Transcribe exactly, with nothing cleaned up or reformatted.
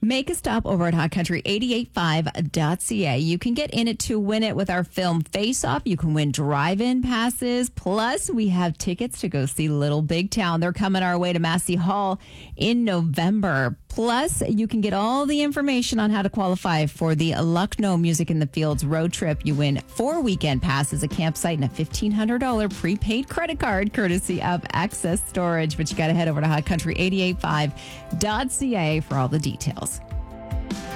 Make a stop over at hot country eight eight five dot c a. You can get in it to win it with our film Face Off. You can win drive-in passes. Plus, we have tickets to go see Little Big Town. They're coming our way to Massey Hall in November. Plus, you can get all the information on how to qualify for the Lucknow Music in the Fields road trip. You win four weekend passes, a campsite, and a fifteen hundred dollars prepaid credit card courtesy of Access Storage. But you got to head over to hot country eight eight five dot c a for all the details.